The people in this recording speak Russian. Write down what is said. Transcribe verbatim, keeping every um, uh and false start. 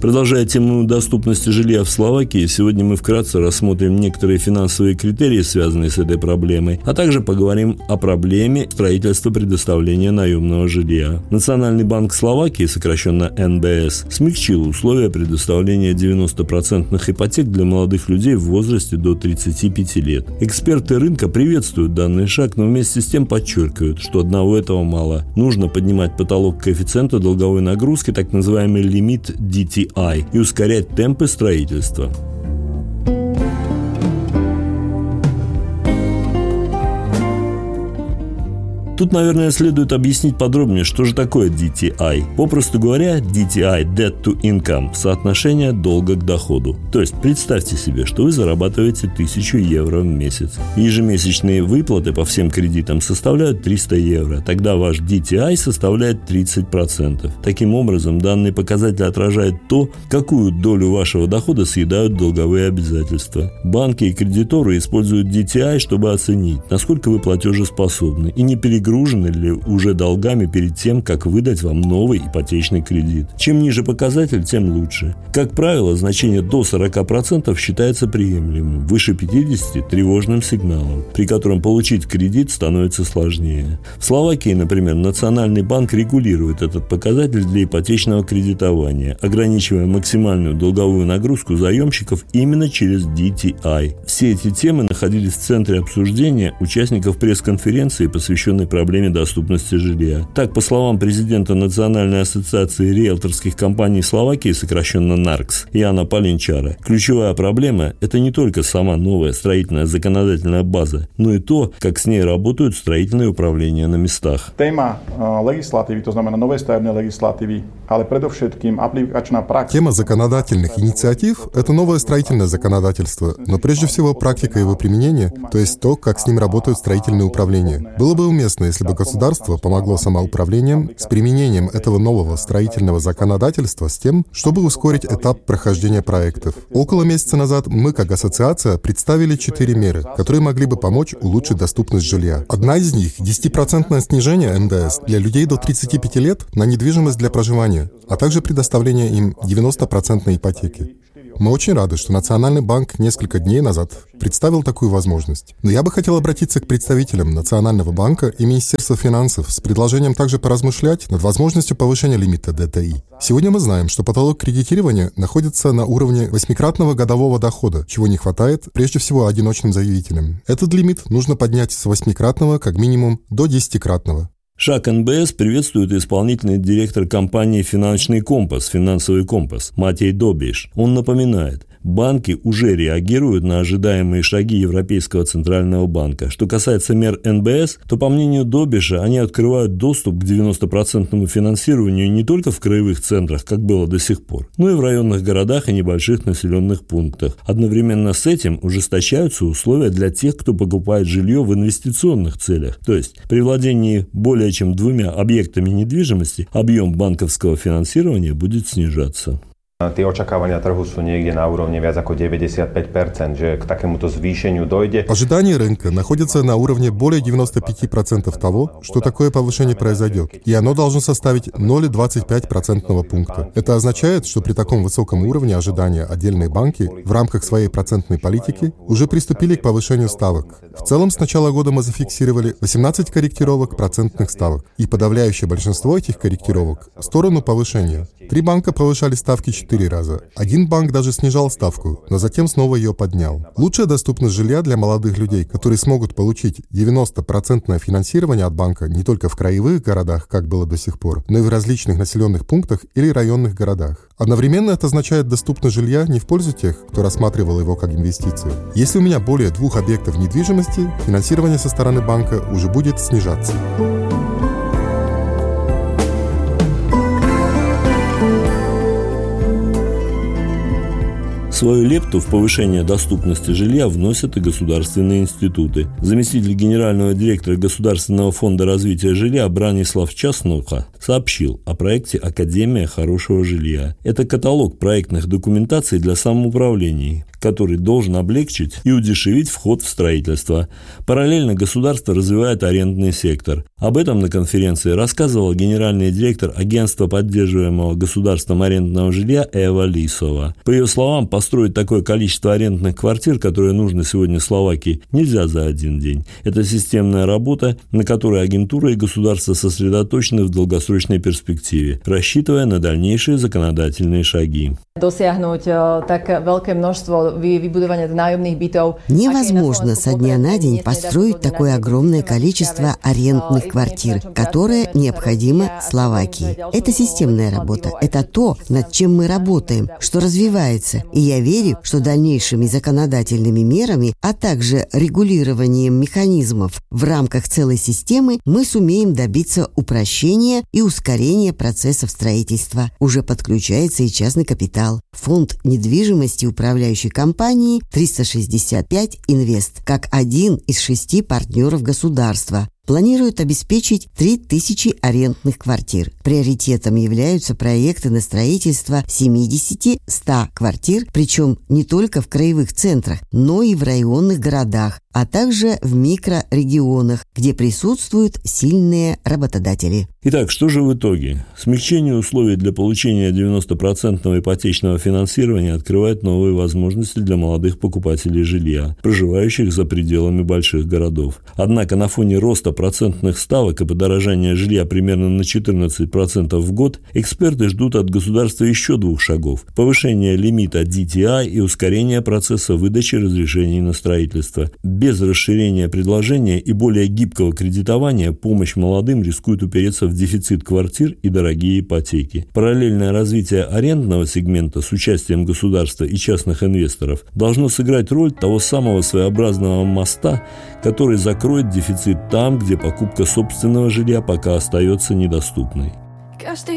Продолжая тему доступности жилья в Словакии, сегодня мы вкратце рассмотрим некоторые финансовые критерии, связанные с этой проблемой, а также поговорим о проблеме строительства предоставления наемного жилья. Национальный банк Словакии, сокращенно эн бэ эс, смягчил условия предоставления девяносто процентов ипотек для молодых людей в возрасте до тридцати пяти лет. Эксперты рынка приветствуют данный шаг, но вместе с тем подчеркивают, что одного этого мало. Нужно поднимать потолок коэффициента долговой нагрузки, так называемый лимит ди ти ай, и ускорять темпы строительства. Тут, наверное, следует объяснить подробнее, что же такое ди ти ай. Попросту говоря, ди ти ай – Debt to Income – соотношение долга к доходу. То есть, представьте себе, что вы зарабатываете тысячу евро в месяц. Ежемесячные выплаты по всем кредитам составляют триста евро. Тогда ваш ди ти ай составляет тридцать процентов. Таким образом, данный показатель отражает то, какую долю вашего дохода съедают долговые обязательства. Банки и кредиторы используют ди ти ай, чтобы оценить, насколько вы платежеспособны и не перегружены Перегружены ли уже долгами перед тем, как выдать вам новый ипотечный кредит. Чем ниже показатель, тем лучше. Как правило, значение до сорока процентов считается приемлемым, выше пятидесяти процентов – тревожным сигналом, при котором получить кредит становится сложнее. В Словакии, например, Национальный банк регулирует этот показатель для ипотечного кредитования, ограничивая максимальную долговую нагрузку заемщиков именно через ди ти ай. Все эти темы находились в центре обсуждения участников пресс-конференции, посвященной проблеме доступности жилья. Так, по словам президента Национальной ассоциации риэлторских компаний Словакии, сокращенно наркс, Яна Полинчара, ключевая проблема – это не только сама новая строительная законодательная база, но и то, как с ней работают строительные управления на местах. Тема легислативы, то знамена новой ставебной легислативы, але предовшетким апликационная практика. Тема законодательных инициатив – это новое строительное законодательство, но прежде всего практика его применения, то есть то, как с ним работают строительные управления. Было бы уместно, если бы государство помогло самоуправлением с применением этого нового строительного законодательства с тем, чтобы ускорить этап прохождения проектов. Около месяца назад мы, как ассоциация, представили четыре меры, которые могли бы помочь улучшить доступность жилья. Одна из них – десятипроцентное снижение эн дэ эс для людей до тридцати пяти лет на недвижимость для проживания, а также предоставление им девяноста процентов ипотеки. Мы очень рады, что Национальный банк несколько дней назад представил такую возможность. Но я бы хотел обратиться к представителям Национального банка и Министерства финансов с предложением также поразмышлять над возможностью повышения лимита ди ти ай. Сегодня мы знаем, что потолок кредитирования находится на уровне восьмикратного годового дохода, чего не хватает прежде всего одиночным заявителям. Этот лимит нужно поднять с восьмикратного как минимум до десятикратного. Шаг эн бэ эс приветствует исполнительный директор компании «Финансовый компас», «Финансовый компас» Матей Добиш. Он напоминает, банки уже реагируют на ожидаемые шаги Европейского центрального банка. Что касается мер эн бэ эс, то, по мнению Добиша, они открывают доступ к девяностопроцентному финансированию не только в краевых центрах, как было до сих пор, но и в районных городах и небольших населенных пунктах. Одновременно с этим ужесточаются условия для тех, кто покупает жилье в инвестиционных целях. То есть, при владении более чем двумя объектами недвижимости объем банковского финансирования будет снижаться. Tie očakávania trhu sú niekde na úrovni viac ako deväťdesiatpäť percent, že k takémuto zvýšeniu dojde. Ожидания рынка находятся на уровне более девяноста пяти процентов того, что такое повышение произойдет, и оно должно составить ноль целых двадцать пять сотых процентного пункта. Это означает, что при таком высоком уровне ожидания отдельные банки в рамках своей процентной политики уже приступили к повышению ставок. В целом, с начала года мы зафиксировали восемнадцать корректировок процентных ставок, и подавляющее большинство этих корректировок в сторону повышения. Три банка повышали ставки четыре раза. Один банк даже снижал ставку, но затем снова ее поднял. Лучшая доступность жилья для молодых людей, которые смогут получить девяносто процентов финансирования от банка не только в краевых городах, как было до сих пор, но и в различных населенных пунктах или районных городах. Одновременно это означает доступность жилья не в пользу тех, кто рассматривал его как инвестицию. Если у меня более двух объектов недвижимости, финансирование со стороны банка уже будет снижаться. Свою лепту в повышение доступности жилья вносят и государственные институты. Заместитель генерального директора Государственного фонда развития жилья Бранислав Часнуха сообщил о проекте «Академия хорошего жилья». Это каталог проектных документаций для самоуправлений. который должен облегчить и удешевить вход в строительство. Параллельно государство развивает арендный сектор. Об этом на конференции рассказывал генеральный директор агентства поддерживаемого государством арендного жилья Эва Лисова. По ее словам, построить такое количество арендных квартир, которое нужно сегодня Словакии, нельзя за один день. Это системная работа, на которой агентура и государство сосредоточены в долгосрочной перспективе, рассчитывая на дальнейшие законодательные шаги. Невозможно со дня на день построить такое огромное количество арендных квартир, которое необходимо Словакии. Это системная работа. Это то, над чем мы работаем, что развивается. И я верю, что дальнейшими законодательными мерами, а также регулированием механизмов в рамках целой системы мы сумеем добиться упрощения и ускорения процессов строительства. Уже подключается и частный капитал. Фонд недвижимости управляющей компании триста шестьдесят пять Инвест, как один из шести партнеров государства, планирует обеспечить три тысячи арендных квартир. Приоритетом являются проекты на строительство семьдесят-сто квартир, причем не только в краевых центрах, но и в районных городах, а также в микрорегионах, где присутствуют сильные работодатели. Итак, что же в итоге? Смягчение условий для получения девяносто процентов ипотечного финансирования открывает новые возможности для молодых покупателей жилья, проживающих за пределами больших городов. Однако на фоне роста процентных ставок и подорожания жилья примерно на четырнадцать процентов в год, эксперты ждут от государства еще двух шагов – повышение лимита ди ти ай и ускорение процесса выдачи разрешений на строительство. Без расширения предложения и более гибкого кредитования помощь молодым рискует упереться в дефицит квартир и дорогие ипотеки. Параллельное развитие арендного сегмента с участием государства и частных инвесторов должно сыграть роль того самого своеобразного моста, который закроет дефицит там, где покупка собственного жилья пока остается недоступной.